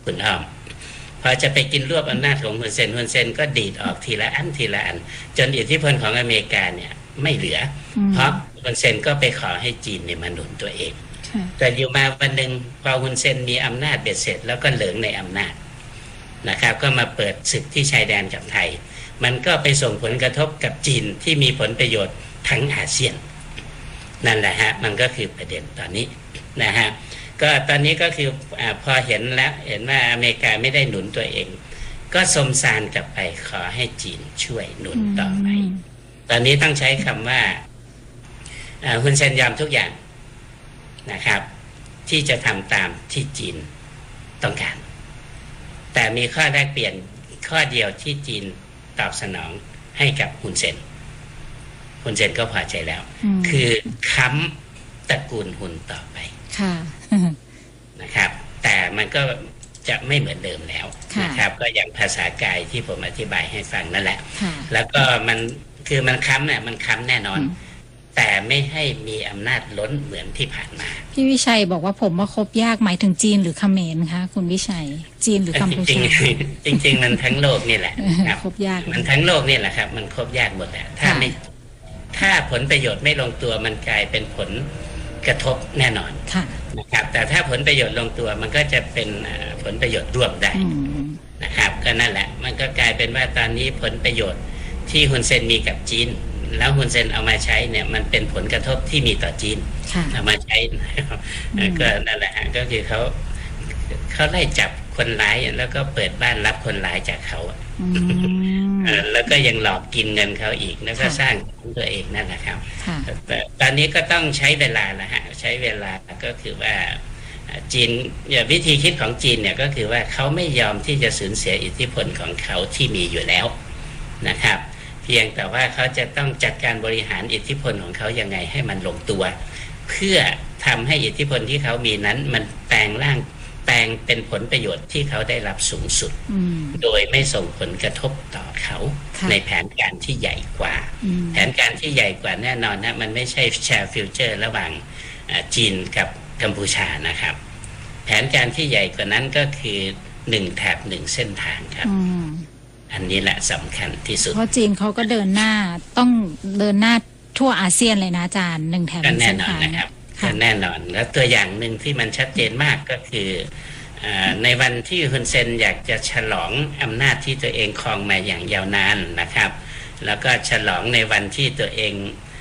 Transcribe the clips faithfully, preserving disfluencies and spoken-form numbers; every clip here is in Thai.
คุณอ้อมพอจะไปกินรวบอำนาจของฮุนเซนฮุนเซนก็ดีดออกทีละอันทีละอันจนอิทธิพลของอเมริกาเนี่ยไม่เหลือเพราะฮุนเซนก็ไปขอให้จีนเนี่ยมาหนุนตัวเองแต่อยู่มาวันหนึ่งพอฮุนเซนมีอำนาจเบ็ดเสร็จแล้วก็เหลิงในอำนาจนะครับก็มาเปิดศึกที่ชายแดนกับไทยมันก็ไปส่งผลกระทบกับจีนที่มีผลประโยชน์ทั้งอาเซียนนั่นแหละฮะมันก็คือประเด็นตอนนี้นะฮะก็ตอนนี้ก็คืออพอเห็นแล้วเห็นว่าอเมริกาไม่ได้หนุนตัวเองก็สมสารกลับไปขอให้จีนช่วยหนุนต่อไปตอนนี้ต้องใช้คำว่าฮุนเซนยอมทุกอย่างนะครับที่จะทำตามที่จีนต้องการแต่มีข้อแลกเปลี่ยนข้อเดียวที่จีนตอบสนองให้กับฮุนเซนฮุนเซนก็พอใจแล้วคือค้ำตระกูลฮุนต่อไปค่ะนะครับแต่มันก็จะไม่เหมือนเดิมแล้วนะครับก็อย่างภาษากายที่ผมอธิบายให้ฟังนั่นแหละแล้วก็มันคือมันค้ำเนี่ยมันค้ำแน่นอนแต่ไม่ให้มีอำนาจล้นเหมือนที่ผ่านมาพี่วิชัยบอกว่าผมว่าคบยากหมายถึงจีนหรือเขมรคะคุณวิชัยจีนหรือกัมพูชาจริงจริงๆมันทั้งโลกนี่แหละคบยากมันทั้งโลกนี่แหละครับมันคบยากหมดแหละถ้าไม่ถ้าผลประโยชน์ไม่ลงตัวมันกลายเป็นผลกระทบแน่นอนนะครับแต่ถ้าผลประโยชน์ลงตัวมันก็จะเป็นผลประโยชน์ร่วมได้นะครับก็นั่นแหละมันก็กลายเป็นว่าตอนนี้ผลประโยชน์ที่ฮุนเซนมีกับจีนแล้วฮุนเซนเอามาใช้เนี่ยมันเป็นผลกระทบที่มีต่อจีนเอามาใช้ก็นั่นแหละก็คือเขาเขาไล่จับคนร้ายแล้วก็เปิดบ้านรับคนร้ายจากเขาแล้วก็ยังหลอกกินเงินเขาอีกแล้วก็สร้างตัวเองนั่นแหละครับแต่ตอนนี้ก็ต้องใช้เวลาละฮะใช้เวลาก็คือว่าจีนวิธีคิดของจีนเนี่ยก็คือว่าเขาไม่ยอมที่จะสูญเสียอิทธิพลของเขาที่มีอยู่แล้วนะครับเพียงแต่ว่าเขาจะต้องจัดการบริหารอิทธิพลของเขายังไงให้มันลงตัวเพื่อทำให้อิทธิพลที่เขามีนั้นมันแปลงร่างแปลงเป็นผลประโยชน์ที่เขาได้รับสูงสุดโดยไม่ส่งผลกระทบต่อเขาในแผนการที่ใหญ่กว่าแผนการที่ใหญ่กว่าแน่นอนนะมันไม่ใช่แชร์ฟิวเจอร์ระหว่างจีนกับกัมพูชานะครับแผนการที่ใหญ่กว่านั้นก็คือหนึ่งแถบหนึ่งเส้นทางครับอันนี้แหละสำคัญที่สุดเพราะจีนเขาก็เดินหน้าต้องเดินหน้าทั่วอาเซียนเลยนะอาจารย์หนึ่งแถบหนึ่งเส้นทางนะครับแน่นอนแล้วตัวอย่างหนึ่งที่มันชัดเจนมากก็คือในวันที่ฮุนเซนอยากจะฉลองอำนาจที่ตัวเองครองมาอย่างยาวนานนะครับแล้วก็ฉลองในวันที่ตัวเอง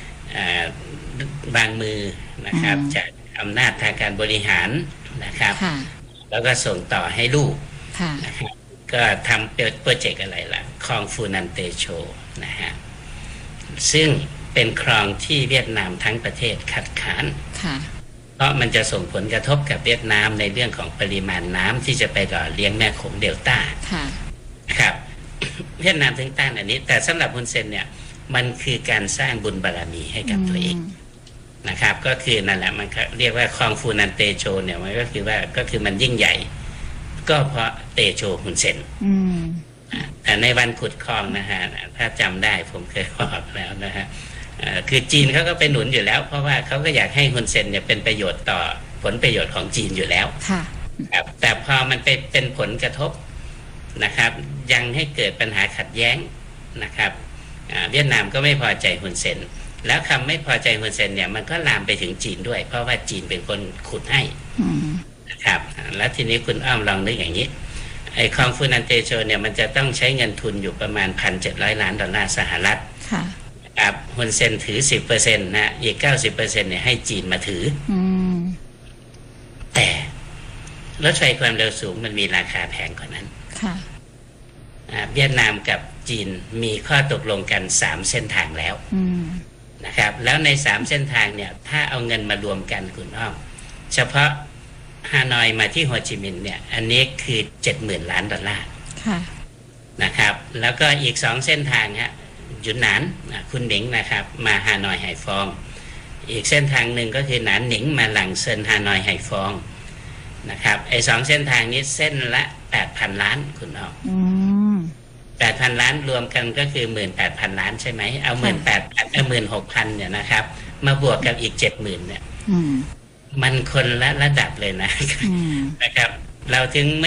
วางมือนะครับจากอำนาจทางการบริหารนะครับแล้วก็ส่งต่อให้ลูกนะครับก็ทำโปรเจกต์อะไรล่ะคลองฟูนันเตโชนะฮะซึ่งเป็นคลองที่เวียดนามทั้งประเทศคัดค้านเพราะมันจะส่งผลกระทบกับเวียดนามในเรื่องของปริมาณน้ำที่จะไปหล่อเลี้ยงแม่โขงเดลต้าครับเวียดนามถึงต้านอันนี้แต่สำหรับฮุนเซนเนี่ยมันคือการสร้างบุญบารมีให้กับตัวเองนะครับก็คือนั่นแหละมันเรียกว่าคลองฟูนันเตโชเนี่ยมันก็คือว่าก็คือมันยิ่งใหญ่ก็เพราะเตโชฮุนเซนแต่ในวันขุดคลองนะฮะถ้าจำได้ผมเคยบอกแล้วนะฮะคือจีนเขาก็ไปหนุนอยู่แล้วเพราะว่าเขาก็อยากให้ฮุนเซนเนี่ยเป็นประโยชน์ต่อผลประโยชน์ของจีนอยู่แล้วครับแต่พอมันไปเป็นผลกระทบนะครับยังให้เกิดปัญหาขัดแย้งนะครับเวียดนามก็ไม่พอใจฮุนเซนแล้วคำไม่พอใจฮุนเซนเนี่ยมันก็ลามไปถึงจีนด้วยเพราะว่าจีนเป็นคนขุดให้นะครับแล้วทีนี้คุณอ้อมลองนึกอย่างนี้ไอ้คลองฟูนันเตโชเนี่ยมันจะต้องใช้เงินทุนอยู่ประมาณ หนึ่งพันเจ็ดร้อย ล้านดอลลาร์สหรัฐครับฮุนเซนถือ สิบเปอร์เซ็นต์ นะอีก เก้าสิบเปอร์เซ็นต์ เนี่ยให้จีนมาถือแต่รถไฟความเร็วสูงมันมีราคาแพงกว่านั้นเวียดนามกับจีนมีข้อตกลงกันสามเส้นทางแล้วนะครับแล้วในสามเส้นทางเนี่ยถ้าเอาเงินมารวมกันคุณอ้อมเฉพาะฮานอยมาที่โฮจิมินห์เนี่ยอันนี้คือ เจ็ดหมื่น ล้านดอลลาร์นะครับแล้วก็อีกสองเส้นทางฮะหยุนหนานคุณหนิงนะครับมาฮานอยไหฟองอีกเส้นทางหนึ่งก็คือหนานหนิงมาหลังเซินฮานอยไหฟองนะครับไอ้สองเส้นทางนี้เส้นละ แปดพัน ล้านคุณอ้อมแปดพัน ล้านรวมกันก็คือ หนึ่งหมื่นแปดพัน ล้านใช่ไหมเอา หนึ่งหมื่นแปดพัน เอา หนึ่งหมื่นหกพัน เนี่ยนะครับมาบวกกับอีก เจ็ดหมื่น เนี่ยมันคนละระดับเลยนะนะครับเราถึง